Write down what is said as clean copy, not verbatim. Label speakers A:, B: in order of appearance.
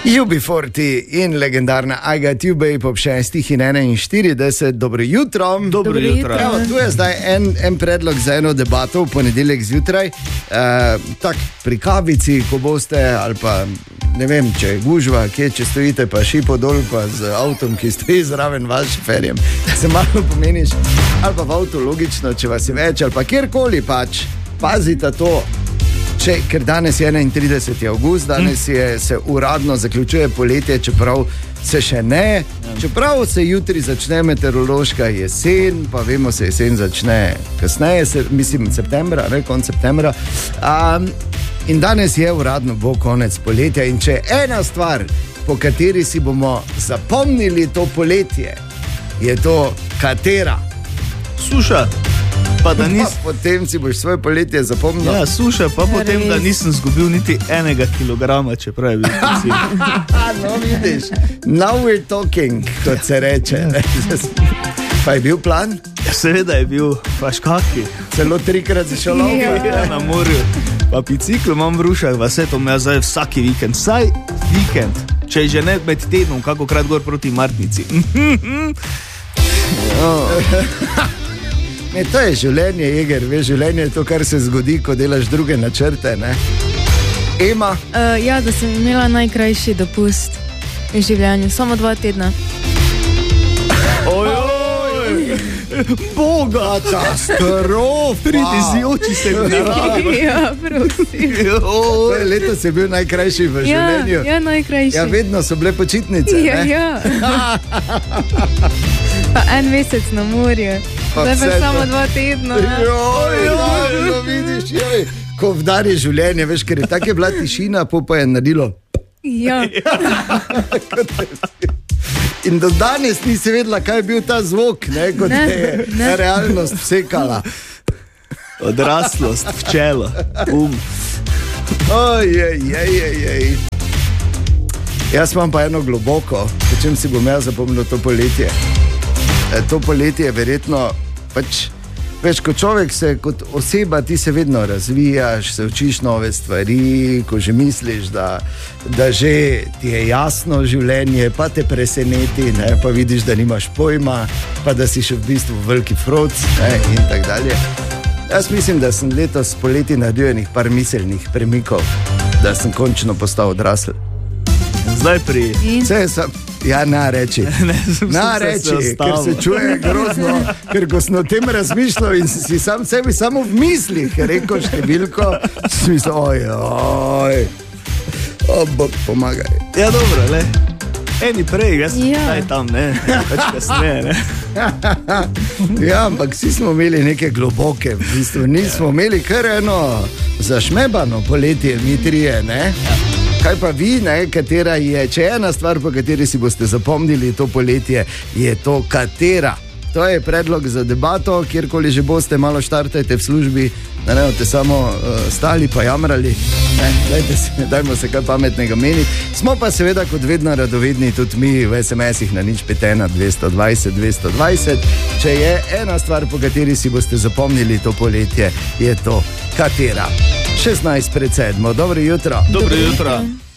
A: UB40 in legendarna I Got You Babe ob 6:41. Dobro jutro.
B: Dobro jutro.
A: Evo, tu je zdaj en predlog za eno debato v ponedeljek zjutraj. Tak, pri kavici, ko boste, ali pa ne vem, če je gužva, kje če stojite, pa šipo dol, pa z avtom, ki stoji zraven vas šoferjem, se malo pomeniš, ali pa v avtu, logično, če vas je več, ali pa kjerkoli pač, pazite to. Ker danes je 31. avgust, danes se uradno zaključuje poletje, čeprav se še ne, čeprav se jutri začne meteorološka jesen, pa vemo, se jesen začne kasneje, mislim septembra, konec septembra. In danes je uradno bo konec poletja in če je ena stvar, po kateri si bomo zapomnili to poletje, je to katera?
B: Suša. Pa
A: potem si boš svoje poletje zapomnil.
B: Ja, suša, pa potem, da nisem zgubil niti 1 kilograma, čeprav je bil cilj.
A: No, vidiš, now we're talking, kot se reče. Pa je bil plan?
B: Ja, seveda je bil, paš kaki.
A: Celo 3-krat si šel
B: na morju. Pa bicikl imam v Rušah, vse to me zdaj vsaki vikend. Vsaj vikend, če že ne med tednom, kakokrat gor proti Martnici.
A: Ne, to je življenje, Jeger, veš, življenje je to, kar se zgodi, ko delaš druge načrte, ne? Ema?
C: Ja, da sem imela najkrajši dopust v življenju, samo 2 tedna.
A: Ojoj, katastrofa!
B: Pridi si oči se mi naravi.
C: Ja, prosim.
A: Letos je bil najkrajši v življenju.
C: Ja, najkrajši.
A: Ja, vedno so bile počitnice, ne?
C: Ja. Pa 1 mesec na morju. Zdaj pa samo 2 tedna.
A: Joj, vidiš, ko vdari življenje, veš, ker je tako je bila tišina, pa je naredilo.
C: Ja.
A: In do danes nisi vedela, kaj je bil ta zvok, ne, kot je realnost vsekala.
B: Odraslost v čelo,
A: Ojej. Jaz imam pa eno globoko, po čem si bom jaz zapomnil to poletje. To poletje je verjetno, pač, veš, kot človek se, kot oseba, ti se vedno razvijaš, se učiš nove stvari, ko že misliš, da že ti je jasno življenje, pa te preseneti, ne, pa vidiš, da nimaš pojma, pa da si še v bistvu veliki froc, ne, in tak dalje. Jaz mislim, da sem letos poleti naredil enih par miselnih premikov, da sem končno postal odrasel.
B: Zdaj pri...
A: Ja, ne reči, ker se čuje grozno, ker ko sem o tem razmišljal in si sam sebi samo v mislih rekel številko, si mislil, oj, Bog pomagaj.
B: Ja, dobro, le, eni prej, jaz sem tam, ne, pač kasneje, ne.
A: Ja, ampak vsi smo imeli neke globoke, v bistvu nismo imeli kar eno zašmebano poletje, mi trije, ne. Kaj pa vi, ne, katera je, če ena stvar, po kateri si boste zapomnili to poletje, je to katera? To je predlog za debato, kjerkoli že boste, malo štartajte v službi, da ne boste samo stali pa jamrali, dajmo se kaj pametnega meniti. Smo pa seveda kot vedno radovedni tudi mi v SMS-ih na 051 220 220. Če je ena stvar, po kateri si boste zapomnili to poletje, je to katera? 16:07. Dobro jutro.
B: Dobro jutro.